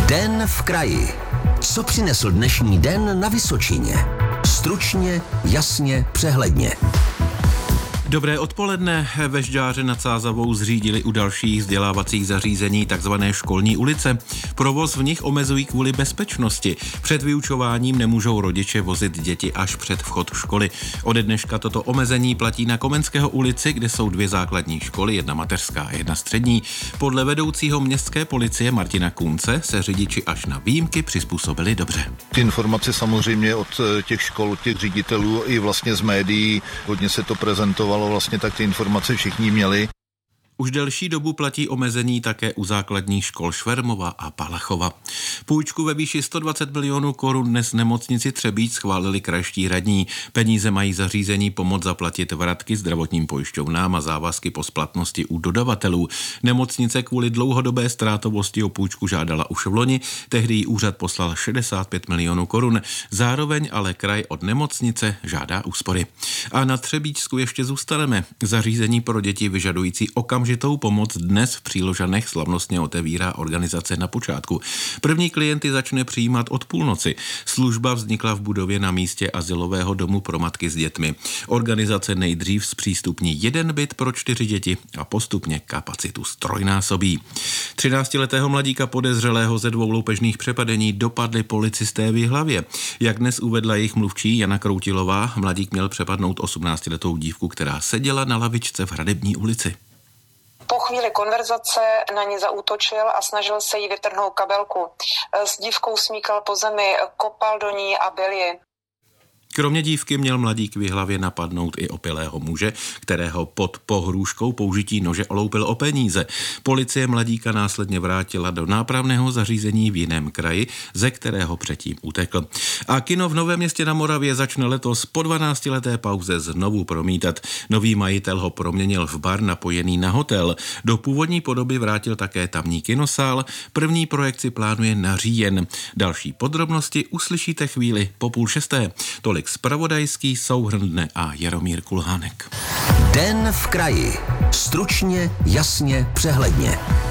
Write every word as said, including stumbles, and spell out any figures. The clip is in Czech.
Den v kraji. Co přinesl dnešní den na Vysočině? Stručně, jasně, přehledně. Dobré odpoledne. Ve Žďáře nad Sázavou zřídili u dalších vzdělávacích zařízení takzvané školní ulice. Provoz v nich omezují kvůli bezpečnosti. Před vyučováním nemůžou rodiče vozit děti až před vchod školy. Ode dneška toto omezení platí na Komenského ulici, kde jsou dvě základní školy, jedna mateřská a jedna střední. Podle vedoucího městské policie Martina Kunce se řidiči až na výjimky přizpůsobili dobře. Ty informace samozřejmě od těch škol, od těch ředitelů i vlastně z médií, hodně se to prezentovalo. Vlastně tak ty informace všichni měli. Už delší dobu platí omezení také u základních škol Švermova a Palachova. Půjčku ve výši sto dvacet milionů korun dnes nemocnici Třebíč schválili krajští radní. Peníze mají zařízení pomoct zaplatit vratky zdravotním pojišťovnám a závazky po splatnosti u dodavatelů. Nemocnice kvůli dlouhodobé ztrátovosti o půjčku žádala už v loni, tehdy jí úřad poslal šedesát pět milionů korun. Zároveň ale kraj od nemocnice žádá úspory. A na Třebíčsku ještě zůstaneme. Zařízení pro děti vyžadující okamžitě Žitou pomoc dnes v Příložanech slavnostně otevírá organizace Na počátku. První klienty začne přijímat od půlnoci. Služba vznikla v budově na místě azylového domu pro matky s dětmi. Organizace nejdřív zpřístupní jeden byt pro čtyři děti a postupně kapacitu strojnásobí. třináctiletého mladíka podezřelého ze dvou loupežných přepadení dopadli policisté v Jihlavě. Jak dnes uvedla jejich mluvčí Jana Kroutilová, mladík měl přepadnout osmnáctiletou dívku, která seděla na lavičce v Hradební ulici. Po chvíli konverzace na ní zaútočil a snažil se jí vytrhnout kabelku. S dívkou smíkal po zemi, kopal do ní a bil ji. Kromě dívky měl mladík v Jihlavě napadnout i opilého muže, kterého pod pohrůžkou použití nože oloupil o peníze. Policie mladíka následně vrátila do nápravného zařízení v jiném kraji, ze kterého předtím utekl. A kino v Novém Městě na Moravě začne letos po dvanáctileté pauze znovu promítat. Nový majitel ho proměnil v bar napojený na hotel. Do původní podoby vrátil také tamní kinosál. První projekci plánuje na říjen. Další podrobnosti uslyšíte chvíli po půl šesté. Tolik zpravodajský souhrn dne a Jaromír Kulhánek. Den v kraji. Stručně, jasně, přehledně.